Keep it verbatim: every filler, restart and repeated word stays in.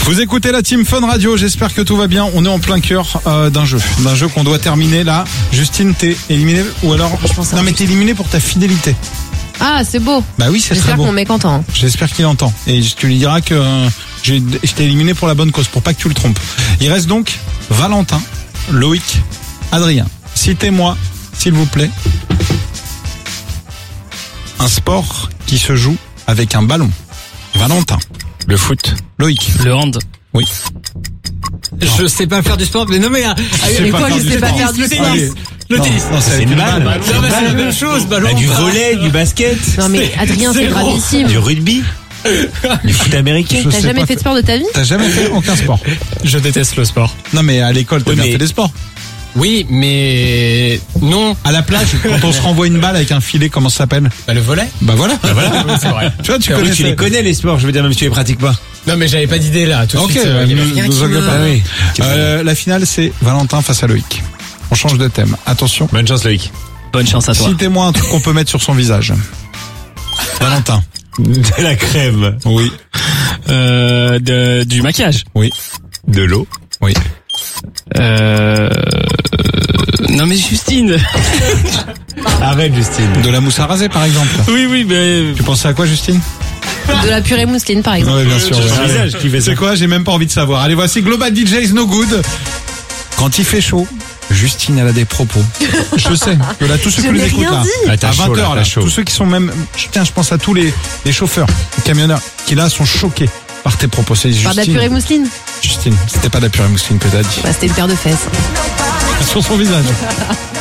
Vous écoutez la Team Fun Radio, j'espère que tout va bien. On est en plein cœur euh, d'un jeu, d'un jeu qu'on doit terminer là. Justine, t'es éliminée ou alors Je pense non mais t'es éliminée pour ta fidélité. Ah, c'est beau. Bah oui, c'est très J'espère beau. qu'on m'est content. J'espère qu'il entend et tu lui diras que euh, j'ai, je t'ai éliminé pour la bonne cause, pour pas que tu le trompes. Il reste donc Valentin, Loïc, Adrien. Citez-moi, s'il vous plaît, un sport qui se joue avec un ballon. Valentin. Le foot. Loïc. Le hand. Oui. Je sais pas faire du sport, mais non mais... Ah, sais Mais pas quoi, faire je du sais pas sport. faire du Le sport. tennis. Le Non, tennis. non, c'est avec une une balle. balle. Non mais c'est la même chose, ballon. Bah, du bras. volley, du basket, Non mais Adrien, c'est c'est gros. gravissime. du rugby, du foot américain. Je T'as sais jamais pas fait de sport de ta vie? T'as jamais fait aucun sport. Je déteste le sport. Non mais à l'école t'as Oui, bien mais- fait des sports. Oui, mais non. À la plage, quand on se renvoie une balle avec un filet, comment ça s'appelle? Bah le volley. Bah voilà. Oui, c'est vrai. Tu vois, tu Ah oui, connais tu les connais les sports, je veux dire, même si tu les pratiques pas. Non mais j'avais pas d'idée là. Tout de Ok, suite, euh, il y avait nous- rien nous qui engueule me- pas. Ah oui. Euh, la finale, c'est Valentin face à Loïc. On change de thème. Attention. Bonne chance Loïc. Bonne chance à toi. Citez-moi un truc qu'on peut mettre sur son visage. Valentin. De la crème. Oui. Euh, de, du maquillage. Oui. De l'eau. Oui. Euh... Non mais Justine. Arrête Justine. De la mousse à raser, par exemple. Oui, oui, mais... Tu pensais à quoi, Justine? De la purée mousseline, par exemple. Oui, bien sûr. Sur ouais. son visage qui fait ça. C'est quoi? J'ai même pas envie de savoir. Allez, voici Global D J is No Good. Quand il fait chaud, Justine, elle a des propos. Je sais que là, tous ceux Je qui nous n'ai écoutent rien là, dit. Ah, t'as à chaud, vingt là, heures, t'as là, chaud. tous ceux qui sont même, je- tiens, je pense à tous les, les chauffeurs, les camionneurs, qui là sont choqués par tes propos. C'est Par de la Justine. purée mousseline. Justine, c'était pas de la purée mousseline que t'as dit. Bah, c'était une paire de fesses. Sur son visage.